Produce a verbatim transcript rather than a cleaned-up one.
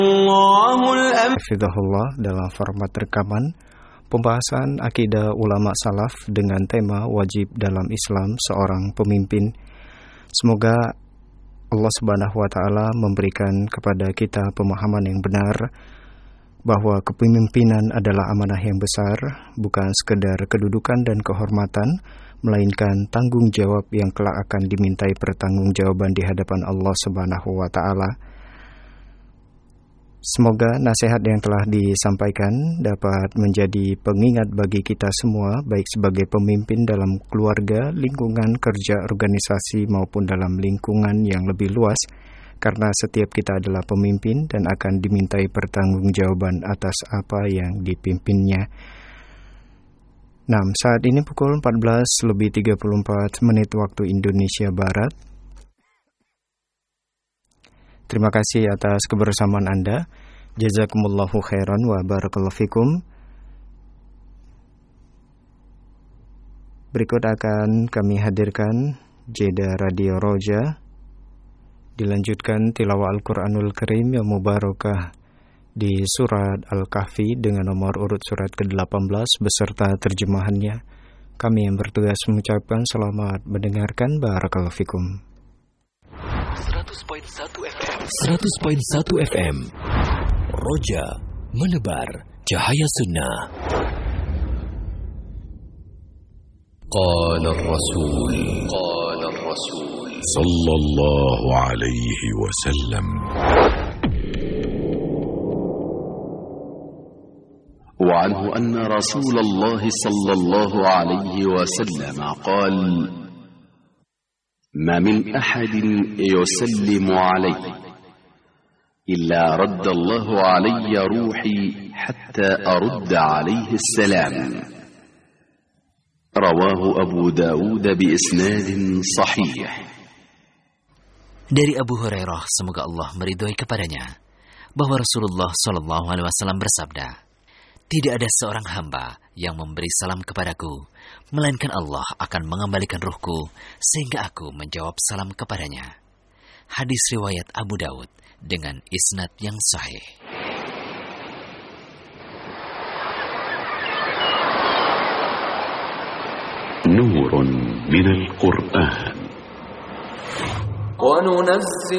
Hafizahullah dalam format rekaman pembahasan akidah ulama salaf dengan tema wajib dalam Islam seorang pemimpin. Semoga Allah Subhanahu wa taala memberikan kepada kita pemahaman yang benar bahwa kepemimpinan adalah amanah yang besar, bukan sekedar kedudukan dan kehormatan, melainkan tanggung jawab yang kelak akan dimintai pertanggungjawaban di hadapan Allah Subhanahu wa taala. Semoga nasihat yang telah disampaikan dapat menjadi pengingat bagi kita semua, baik sebagai pemimpin dalam keluarga, lingkungan kerja, organisasi, maupun dalam lingkungan yang lebih luas, karena setiap kita adalah pemimpin dan akan dimintai pertanggungjawaban atas apa yang dipimpinnya. Nah, saat ini pukul empat belas lebih tiga puluh empat menit waktu Indonesia Barat. Terima kasih atas kebersamaan Anda. Jazakumullahu khairan wa barakallahu fikum. Berikut akan kami hadirkan jeda Radio Roja. Dilanjutkan tilawah Al-Quranul Karim yang mubarakah di surat Al-Kahfi dengan nomor urut surat ke delapan belas beserta terjemahannya. Kami yang bertugas mengucapkan selamat mendengarkan. Barakallahu fikum. seratus koma satu F M seratus koma satu F M Roja menebar cahaya sunnah. Qala Rasul Qala Rasul sallallahu alaihi wasallam. وعنه أن رسول الله صلى الله عليه وسلم قال: ما من أحد يسلم علي إلا رد الله علي روحي حتى أرد عليه السلام. رواه أبو داود بإسناد صحيح. Dari Abu Hurairah, semoga Allah meridhoi kepadanya, bahwa Rasulullah Shallallahu Alaihi Wasallam bersabda, tidak ada seorang hamba yang memberi salam kepadaku, melainkan Allah akan mengembalikan ruhku sehingga aku menjawab salam kepadanya. Hadis riwayat Abu Daud dengan isnad yang sahih. Nurun minal Qur'an. وَنُنَزِّلُ